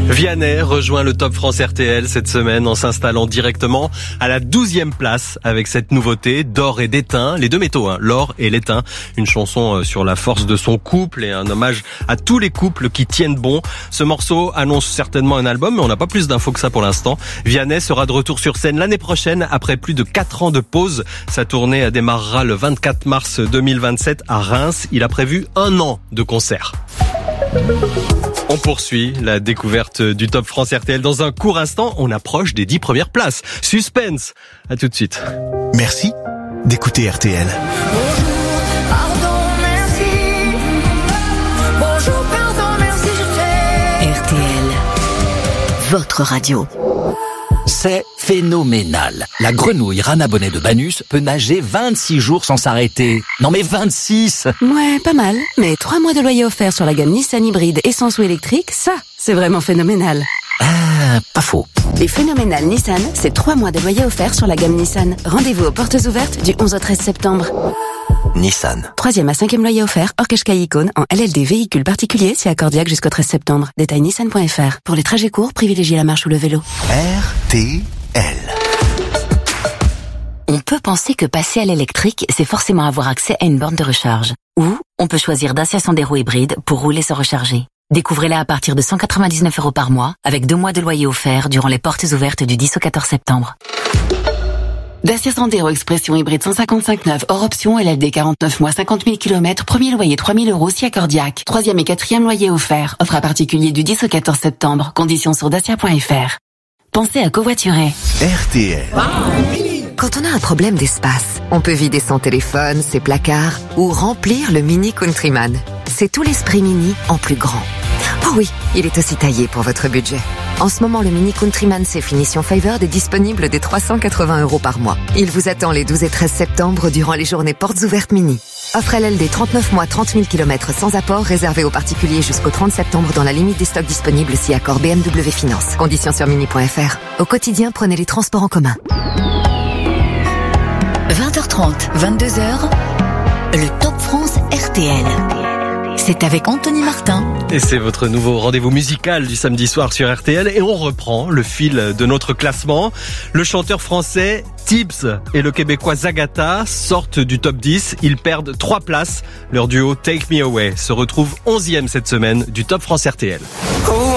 Vianney rejoint le Top France RTL cette semaine en s'installant directement à la 12e place avec cette nouveauté d'or et d'étain, les deux métaux, l'or et l'étain. Une chanson sur la force de son couple et un hommage à tous les couples qui tiennent bon. Ce morceau annonce certainement un album, mais on n'a pas plus d'infos que ça pour l'instant. Vianney sera de retour sur scène l'année prochaine après plus de 4 ans de pause. Sa tournée démarrera le 24 mars 2027 à Reims. Il a prévu 1 an de concert. On poursuit la découverte du Top France RTL. Dans un court instant, on approche des 10 premières places. Suspense. À tout de suite. Merci d'écouter RTL. RTL, votre radio. C'est phénoménal. La grenouille Rana Bonnet de Banus peut nager 26 jours sans s'arrêter. Non mais 26! Ouais, pas mal. Mais 3 mois de loyer offert sur la gamme Nissan hybride essence ou électrique, ça, c'est vraiment phénoménal. Ah, pas faux. Les phénoménales Nissan, c'est 3 mois de loyer offert sur la gamme Nissan. Rendez-vous aux portes ouvertes du 11 au 13 septembre. Nissan. 3e à 5e loyer offert, hors Qashqai Icône, en LLD véhicule particulier, si accordiaque jusqu'au 13 septembre. Détail nissan.fr. Pour les trajets courts, privilégiez la marche ou le vélo. RTL. On peut penser que passer à l'électrique, c'est forcément avoir accès à une borne de recharge. Ou, on peut choisir Dacia Sandero hybride pour rouler sans recharger. Découvrez-la à partir de 199 € par mois, avec 2 mois de loyer offert durant les portes ouvertes du 10 au 14 septembre. Dacia Sandero Expression hybride 155/9 hors option, LLD 49 mois, 50 000 km, premier loyer 3 000 € si accordiaque. 3e et 4e loyer offert. Offre à particulier du 10 au 14 septembre. Conditions sur dacia.fr. Pensez à covoiturer. RTL. Quand on a un problème d'espace, on peut vider son téléphone, ses placards ou remplir le Mini Countryman. C'est tout l'esprit Mini en plus grand. Oh oui, il est aussi taillé pour votre budget. En ce moment, le Mini Countryman C finition Favored est disponible dès 380 € par mois. Il vous attend les 12 et 13 septembre durant les journées portes ouvertes Mini. Offre LLD 39 mois, 30 000 km sans apport, réservé aux particuliers jusqu'au 30 septembre dans la limite des stocks disponibles si accord BMW Finance. Conditions sur mini.fr. Au quotidien, prenez les transports en commun. 20h30, 22h, le Top France RTL. C'est avec Anthony Martin. Et c'est votre nouveau rendez-vous musical du samedi soir sur RTL. Et on reprend le fil de notre classement. Le chanteur français Tibbs et le québécois Zagata sortent du top 10. Ils perdent 3 places. Leur duo Take Me Away se retrouve 11e cette semaine du Top France RTL.